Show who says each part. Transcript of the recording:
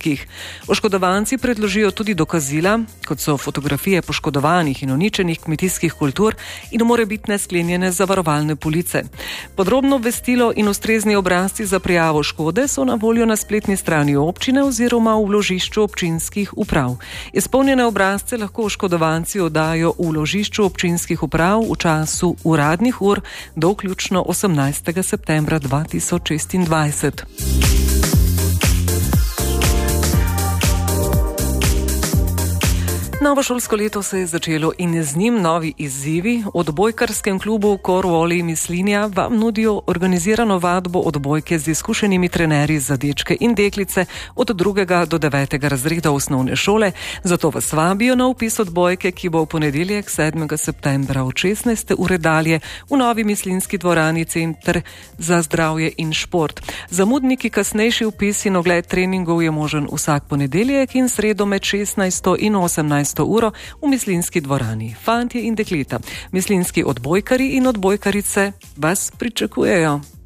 Speaker 1: izdelkih. Oškodovanci predložijo tudi dokazila, kot so fotografije poškodovanih in uničenih kmetijskih kultur in morebitne sklenjene zavarovalne police. Podrobno obvestilo in ustrezni obrazci za prijavo škode so na voljo na spletni strani občine oziroma v vložišču občinskih uprav. Izpolnjene obrazce lahko oškodovanci oddajo v vložišču občinskih uprav v času uradnih ur do vključno 18. septembra 2026. Novo šolsko leto se je začelo in z njim novi izzivi. Odbojkarskem klubu Corvoli Mislinja vam nudijo organizirano vadbo odbojke z izkušenimi trenerji za dečke in deklice od 2. do 9. razreda osnovne šole. Zato vas vabijo na vpis odbojke, ki bo v ponedeljek 7. septembra od 16. ure dalje v novi mislinjski dvorani Center za zdravje in šport. Zamudniki kasnejši vpis in ogled treningov je možen vsak ponedeljek in sredo med 16. in 18. uro v mislinjski dvorani. Fantje in dekleta, mislinjski odbojkari in odbojkarice vas pričakujejo.